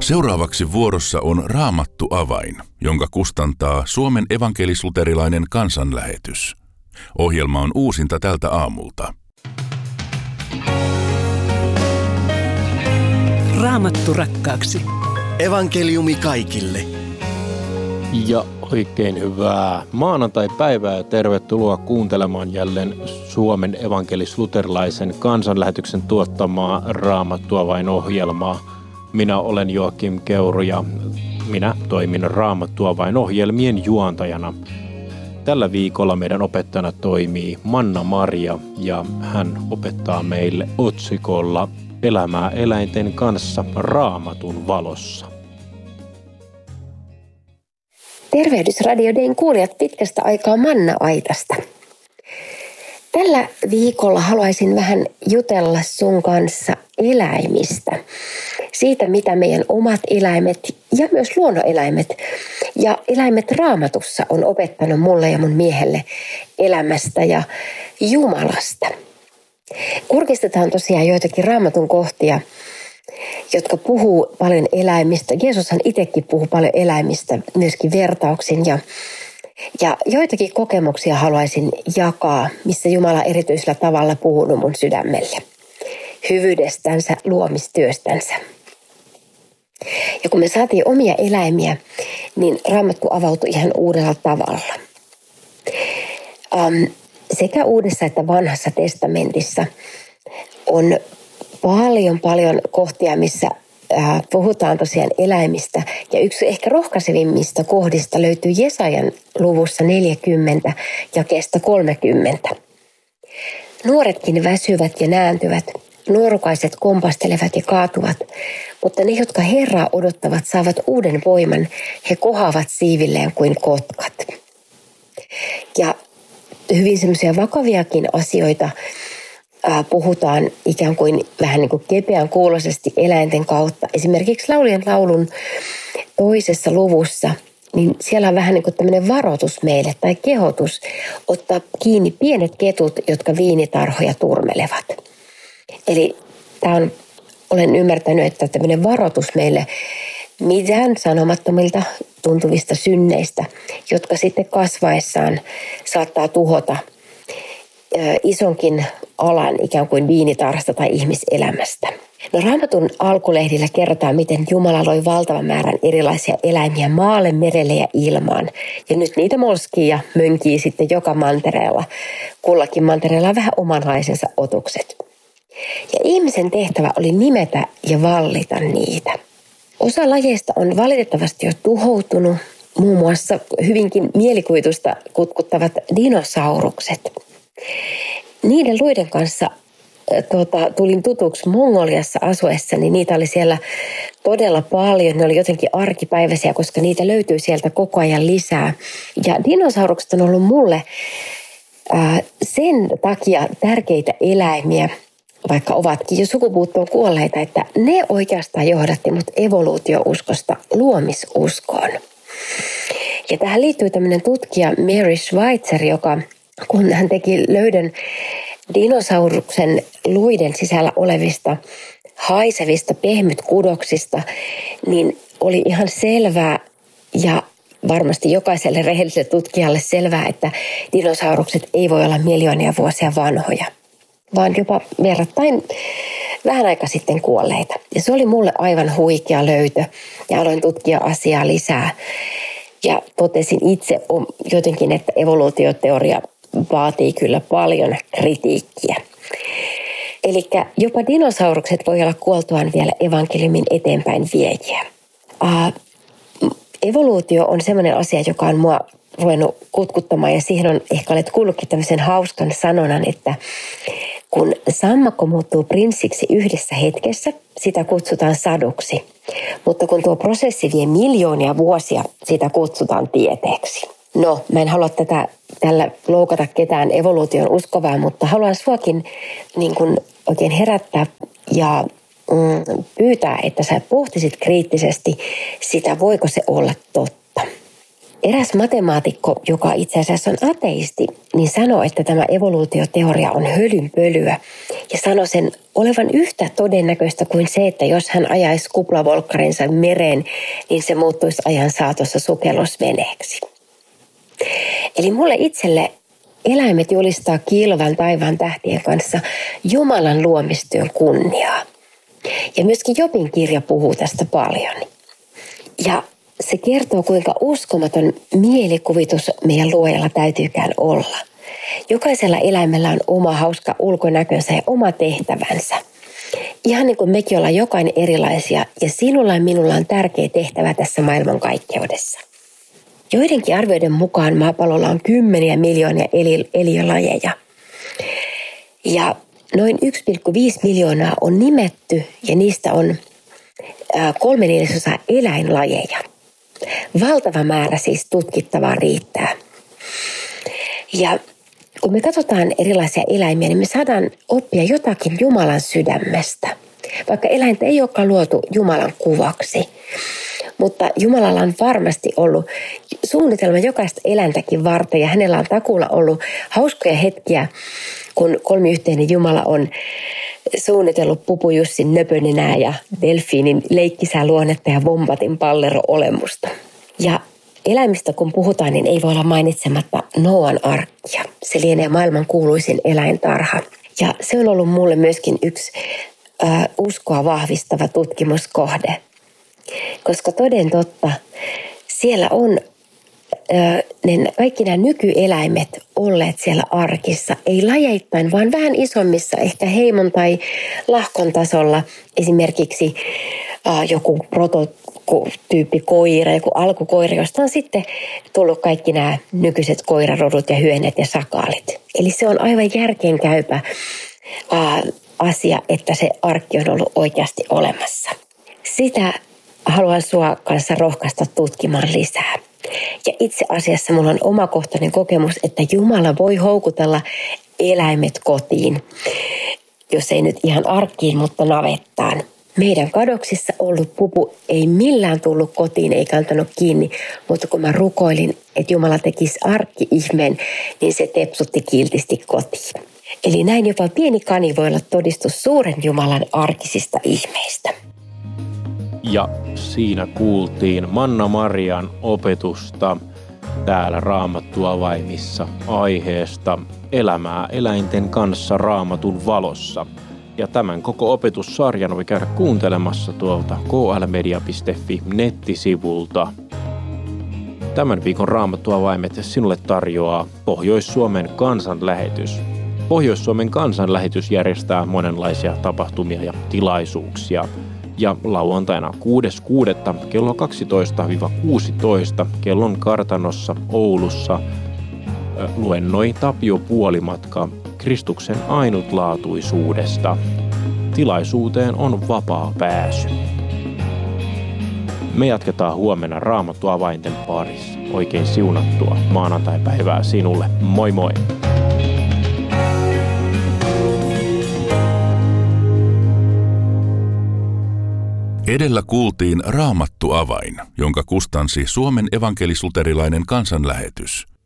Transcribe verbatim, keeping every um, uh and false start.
Seuraavaksi vuorossa on Raamattu avain, jonka kustantaa Suomen evankelis-luterilainen kansanlähetys. Ohjelma on uusinta tältä aamulta. Raamattu rakkaaksi. Evankeliumi kaikille. Ja oikein hyvää maanantai-päivää ja tervetuloa kuuntelemaan jälleen Suomen evankelis-luterilaisen kansanlähetyksen tuottamaa Raamattua vain ohjelmaa. Minä olen Joakim Keuru ja minä toimin Raamattua vain ohjelmien juontajana. Tällä viikolla meidän opettajana toimii Manna Maria ja hän opettaa meille otsikolla Elämää eläinten kanssa Raamatun valossa. Tervehdys Radio Dayn kuulijat pitkästä aikaa Manna-aitasta. Tällä viikolla haluaisin vähän jutella sun kanssa eläimistä. Siitä, mitä meidän omat eläimet ja myös luonnoneläimet ja eläimet Raamatussa on opettanut mulle ja mun miehelle elämästä ja Jumalasta. Kurkistetaan tosiaan joitakin Raamatun kohtia, jotka puhuu paljon eläimistä. Jeesushan itsekin puhuu paljon eläimistä, myöskin vertauksin. Ja, ja joitakin kokemuksia haluaisin jakaa, missä Jumala erityisellä tavalla puhunut mun sydämelle. Hyvyydestänsä, luomistyöstänsä. Ja kun me saatiin omia eläimiä, niin Raamattu avautui ihan uudella tavalla. Um, sekä Uudessa että Vanhassa testamentissa on paljon, paljon kohtia, missä äh, puhutaan tosiaan eläimistä. Ja yksi ehkä rohkaisevimmista kohdista löytyy Jesajan luvussa neljäkymmentä jakeesta kolmekymmentä. Nuoretkin väsyvät ja nääntyvät, nuorukaiset kompastelevat ja kaatuvat, mutta ne, jotka Herraa odottavat, saavat uuden voiman. He kohoavat siivilleen kuin kotkat. Ja hyvin semmoisia vakaviakin asioita äh, puhutaan ikään kuin vähän niin kuin kepeän kuuloisesti eläinten kautta. Esimerkiksi laulien laulun toisessa luvussa, niin siellä on vähän niin kuin tämmöinen varoitus meille tai kehotus ottaa kiinni pienet ketut, jotka viinitarhoja turmelevat. Eli tämä on, olen ymmärtänyt, että tämmöinen varoitus meille mitään sanomattomilta tuntuvista synneistä, jotka sitten kasvaessaan saattaa tuhota isonkin alan ikään kuin viinitarhasta tai ihmiselämästä. No Raamatun alkulehdillä kerrotaan, miten Jumala loi valtavan määrän erilaisia eläimiä maalle, merelle ja ilmaan. Ja nyt niitä molskii ja mönkii sitten joka mantereella. Kullakin mantereella on vähän omanlaisensa otukset. Ja ihmisen tehtävä oli nimetä ja vallita niitä. Osa lajeista on valitettavasti jo tuhoutunut, muun muassa hyvinkin mielikuvitusta kutkuttavat dinosaurukset. Niiden luiden kanssa tuota, tulin tutuksi Mongoliassa asuessani, niin niitä oli siellä todella paljon. Ne oli jotenkin arkipäiväisiä, koska niitä löytyy sieltä koko ajan lisää. Ja dinosaurukset on ollut mulle ää, sen takia tärkeitä eläimiä, vaikka ovatkin jo sukupuuttoon kuolleita, että ne oikeastaan johdatti mut evoluutiouskosta luomisuskoon. Ja tähän liittyy tämmöinen tutkija Mary Schweitzer, joka kun hän teki löydön dinosauruksen luiden sisällä olevista haisevista pehmytkudoksista, niin oli ihan selvää ja varmasti jokaiselle rehelliselle tutkijalle selvää, että dinosaurukset ei voi olla miljoonia vuosia vanhoja, vaan jopa verrattain vähän aika sitten kuolleita. Ja se oli mulle aivan huikea löytö ja aloin tutkia asiaa lisää. Ja totesin itse jotenkin, että evoluutioteoria vaatii kyllä paljon kritiikkiä. Eli jopa dinosaurukset voi olla kuoltuaan vielä evankeliumin eteenpäin viejiä. Uh, evoluutio on sellainen asia, joka on mua ruvennut kutkuttamaan ja siihen on ehkä olet kuullutkin tämmöisen hauskan sanonan, että kun sammakko muuttuu prinssiksi yhdessä hetkessä, sitä kutsutaan saduksi. Mutta kun tuo prosessi vie miljoonia vuosia, sitä kutsutaan tieteeksi. No, mä en halua tätä, tällä loukata ketään evoluution uskovaa, mutta haluan suakin niin kuin oikein herättää ja mm, pyytää, että sä pohtisit kriittisesti sitä, voiko se olla totta. Eräs matemaatikko, joka itse asiassa on ateisti, niin sanoi, että tämä evoluutioteoria on hölynpölyä ja sanoi sen olevan yhtä todennäköistä kuin se, että jos hän ajaisi kuplavolkkarinsa mereen, niin se muuttuisi ajan saatossa sukellusveneeksi. Eli mulle itselle eläimet julistaa kiillovan taivaan tähtien kanssa Jumalan luomistyön kunniaa. Ja myöskin Jobin kirja puhuu tästä paljon. Ja se kertoo, kuinka uskomaton mielikuvitus meidän luojalla täytyykään olla. Jokaisella eläimellä on oma hauska ulkonäkönsä ja oma tehtävänsä. Ihan niin kuin mekin ollaan jokainen erilaisia ja sinulla ja minulla on tärkeä tehtävä tässä maailmankaikkeudessa. Joidenkin arvioiden mukaan maapallolla on kymmeniä miljoonia eli- eliölajeja. Ja noin yksi pilkku viisi miljoonaa on nimetty ja niistä on ää, kolme neljäsosaa eläinlajeja. Valtava määrä siis tutkittavaa riittää. Ja kun me katsotaan erilaisia eläimiä, niin me saadaan oppia jotakin Jumalan sydämestä. Vaikka eläintä ei olekaan luotu Jumalan kuvaksi. Mutta Jumalalla on varmasti ollut suunnitelma jokaista eläintäkin varten ja hänellä on takuulla ollut hauskoja hetkiä, kun kolmiyhteinen Jumala on suunnitellut Pupujussin nöpönenää ja delfiinin leikkisää luonnetta ja vombatin pallero-olemusta. Ja eläimistä kun puhutaan, niin ei voi olla mainitsematta Nooan arkkia. Se lienee maailman kuuluisin eläintarha. Ja se on ollut mulle myöskin yksi äh, uskoa vahvistava tutkimuskohde. Koska toden totta, siellä on äh, ne, kaikki nämä nykyeläimet olleet siellä arkissa. Ei lajeittain, vaan vähän isommissa, ehkä heimon tai lahkon tasolla. Esimerkiksi äh, joku prototyyppi koira, joku alkukoira, josta on sitten tullut kaikki nämä nykyiset koirarodut ja hyönet ja sakaalit. Eli se on aivan järkeenkäypä äh, asia, että se arkki on ollut oikeasti olemassa. Sitä haluan sua kanssa rohkaista tutkimaan lisää. Ja itse asiassa mulla on omakohtainen kokemus, että Jumala voi houkutella eläimet kotiin. Jos ei nyt ihan arkkiin, mutta navettaan. Meidän kadoksissa ollut pupu ei millään tullut kotiin eikä antanut kiinni, mutta kun mä rukoilin, että Jumala tekisi arkki-ihmeen, niin se tepsutti kiltisti kotiin. Eli näin jopa pieni kani voi olla todistus suuren Jumalan arkisista ihmeistä. Ja siinä kuultiin Manna-Marian opetusta täällä Raamattuavaimissa aiheesta elämää eläinten kanssa Raamatun valossa. Ja tämän koko opetussarjan voi käydä kuuntelemassa tuolta k l media piste f i nettisivulta. Tämän viikon Raamattuavaimet sinulle tarjoaa Pohjois-Suomen kansanlähetys. Pohjois-Suomen kansanlähetys järjestää monenlaisia tapahtumia ja tilaisuuksia. Ja lauantaina kuudes kuudetta kello kaksitoista kuusitoista kellon kartanossa Oulussa luennoi Tapio Puolimatka Kristuksen ainutlaatuisuudesta. Tilaisuuteen on vapaa pääsy. Me jatketaan huomenna Raamattuavainten parissa. Oikein siunattua maanantaipäivää sinulle. Moi moi! Edellä kuultiin Raamattuavain, jonka kustansi Suomen evankelis-luterilainen kansanlähetys.